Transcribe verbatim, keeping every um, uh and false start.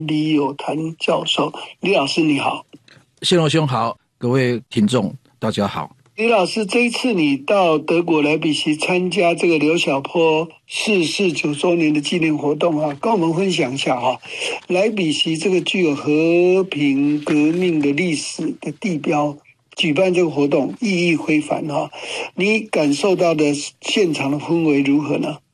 李有谭教授。李老师你好。 谢龙兄好，各位听众大家好。 李老师，这一次你到德国莱比锡参加这个刘晓波逝世九周年的纪念活动啊，跟我们分享一下哈。莱比锡这个具有和平革命的历史的地标，举办这个活动意义非凡哈。你感受到的现场的氛围如何呢？